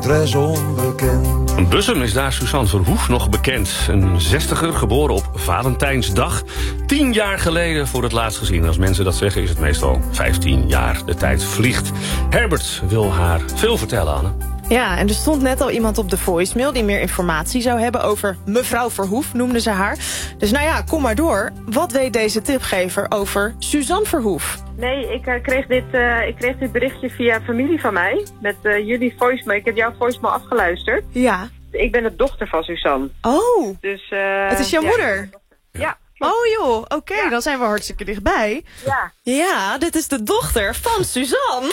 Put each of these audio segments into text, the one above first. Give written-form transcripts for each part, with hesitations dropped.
adres onbekend. In Bussum is daar Suzanne Verhoef nog bekend. Een 60er, geboren op Valentijnsdag. 10 jaar geleden voor het laatst gezien. Als mensen dat zeggen is het meestal 15 jaar. De tijd vliegt. Herbert wil haar veel vertellen, Anne. Ja, en er stond net al iemand op de voicemail die meer informatie zou hebben over mevrouw Verhoef, noemde ze haar. Dus nou ja, kom maar door. Wat weet deze tipgever over Suzanne Verhoef? Nee, ik kreeg dit berichtje via familie van mij. Met jullie voicemail. Ik heb jouw voicemail afgeluisterd. Ja. Ik ben de dochter van Suzanne. Oh, Dus, het is jouw moeder? Ja. Oh joh, oké, dan zijn we hartstikke dichtbij. Ja. Ja, dit is de dochter van Suzanne.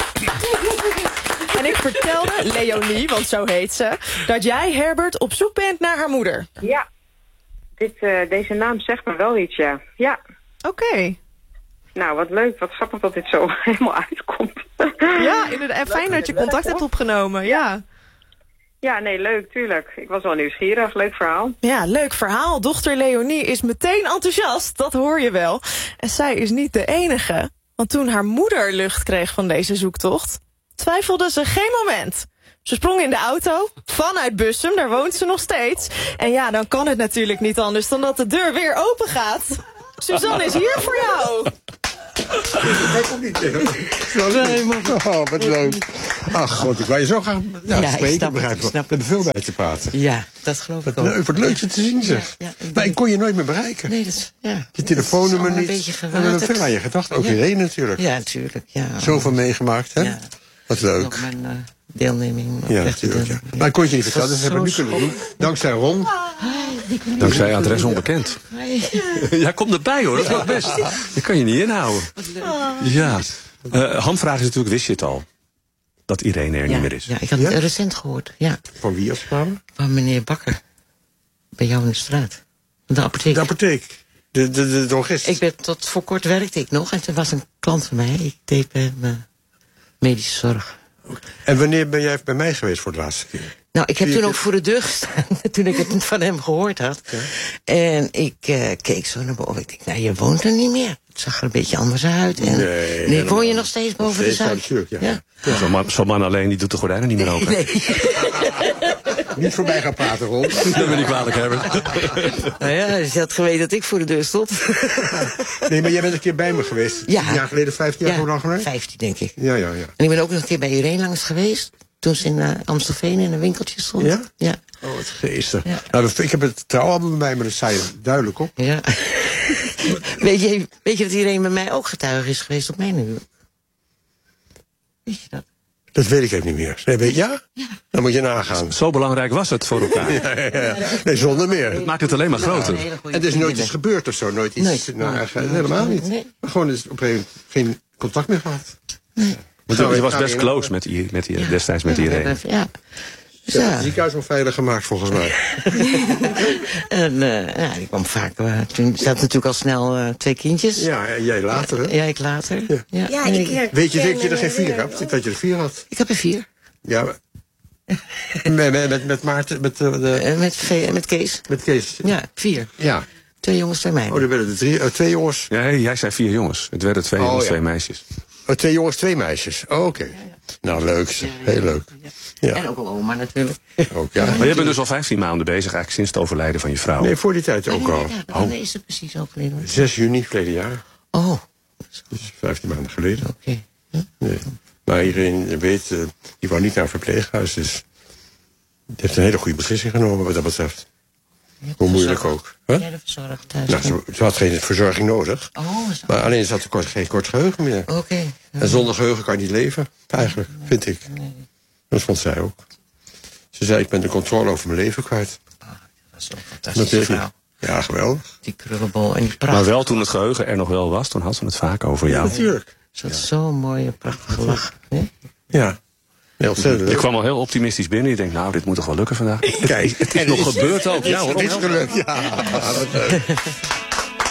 En ik vertelde Leonie, want zo heet ze, dat jij, Herbert, op zoek bent naar haar moeder. Ja. Deze naam zegt me wel iets, ja. Ja. Oké. Nou, wat leuk. Wat grappig dat dit zo helemaal uitkomt. Ja, inderdaad. En fijn dat je contact hebt opgenomen, ja. Ja, nee, leuk, tuurlijk. Ik was wel nieuwsgierig. Leuk verhaal. Ja, leuk verhaal. Dochter Leonie is meteen enthousiast, dat hoor je wel. En zij is niet de enige. Want toen haar moeder lucht kreeg van deze zoektocht, twijfelde ze geen moment. Ze sprong in de auto, vanuit Bussum, daar woont ze nog steeds. En ja, dan kan het natuurlijk niet anders dan dat de deur weer open gaat. Suzanne is hier voor jou. Dat komt niet tegen. Nee, man. Oh, wat leuk. Ach, god, ik wou je zo graag spreken, begrijp ik. We hebben veel bij te praten. Ja, dat geloof ik ook. Leuk, wat leuk je te zien, zeg. Maar ik kon je nooit meer bereiken. Nee, dat is, je telefoonnummer niet. Een beetje we hebben veel aan je gedacht. Ook Irene natuurlijk. Ja, natuurlijk. Ja. Zoveel meegemaakt, hè? Ja. Wat leuk. Ook mijn deelneming. Ja, natuurlijk. Ja. Maar ik kon je niet vertellen, dat hebben we nu kunnen doen. Dankzij Ron. Dankzij adres onbekend. Ja, kom erbij hoor, dat gaat best. Je kan je niet inhouden. Ja. Handvraag is natuurlijk, wist je het al? Dat Irene er niet meer is. Ja, ik had het recent gehoord. Ja. Van wie als het Van meneer Bakker. Bij jou in de straat. De apotheek. De apotheek. De drogist. Tot voor kort werkte ik nog. En toen was een klant van mij. Ik deed bij medische zorg. En wanneer ben jij bij mij geweest voor de laatste keer? Nou, ik heb toen ook voor de deur gestaan, toen ik het van hem gehoord had. Ja. En ik keek zo naar boven. Ik dacht, nou, je woont er niet meer. Het zag er een beetje anders uit. En nee, woon je nog steeds boven de Zuid? Natuurlijk, ja. Zo'n man alleen, die doet de gordijnen niet meer open. Nee. Niet voorbij gaan praten, Ron. Dat ben ik kwalijk hebben. Nou ja, je had geweten dat ik voor de deur stond. Nee, maar jij bent een keer bij me geweest. Ja. 10 jaar geleden, 15 jaar, hoe lang geleden? 15, denk ik. Ja. En ik ben ook nog een keer bij Irene langs geweest. Toen ze in Amstelveen in een winkeltje stond. Ja? Ja. Oh, wat geestig. Ja. Nou, ik heb het trouwalbum bij me, dat zei je duidelijk op. Ja. Weet je dat iedereen bij mij ook getuige is geweest op mijn huwelijk? Weet je dat? Dat weet ik even niet meer. Nee, weet je? Ja? Dan moet je nagaan. Zo belangrijk was het voor elkaar. Ja. Nee, zonder meer. Het maakt het alleen maar groter. En het is nooit iets gebeurd of zo. Nooit iets. Helemaal niet. Nee. Maar gewoon is op een gegeven moment geen contact meer gehad. Nee. Want je was best close destijds met Irene. Ja. Ja, het ziekenhuis wel veilig gemaakt, volgens mij. En ik kwam vaak. Toen zat natuurlijk al snel 2 kindjes. Ja, en jij later, hè? Ja, ik later. Ja, ik weet je dat je er geen 4 hebt? Dat je er 4 had? Ik heb er 4. Ja, met Maarten, met Kees. Met Kees. Ja, 4. Ja. 2 jongens, 2 meiden. Oh, er werden er 2 jongens. Nee, jij zei 4 jongens. Het werden 2 jongens, 2 meisjes. Oh, 2 jongens, 2 meisjes. Oh, oké. Nou, leuk. Heel leuk. Ja. En ook al oma natuurlijk. Ook, ja. Maar je bent dus al 15 maanden bezig, eigenlijk sinds het overlijden van je vrouw. Nee, voor die tijd ook al. Wanneer is het precies overleden? 6 juni verleden jaar. Oh. Dus 15 maanden geleden. Oké. Ja. Nee. Maar iedereen weet, die wou niet naar een verpleeghuis. Dus die heeft een hele goede beslissing genomen wat dat betreft. Hoe moeilijk ook. Huh? Ja, de verzorgd thuis. Nou, ze had geen verzorging nodig. Oh, maar alleen ze had geen kort geheugen meer. Oké. En zonder geheugen kan je niet leven, eigenlijk, vind ik. Nee. Dat vond zij ook. Ze zei, ik ben de controle over mijn leven kwijt. Oh, dat was zo'n fantastische vrouw. Ja, geweldig. Die krullenbol en die prachtige... Maar wel toen het geheugen er nog wel was, toen had ze het vaak over jou. Ja, natuurlijk. Ze had zo'n mooie, prachtige lach. Nee? Ja. Nee, ontzettend. Je kwam al heel optimistisch binnen. Je denkt, nou, dit moet toch wel lukken vandaag. Kijk, het is nog gebeurd ook. Ja, hoor, het is gelukt. Ja,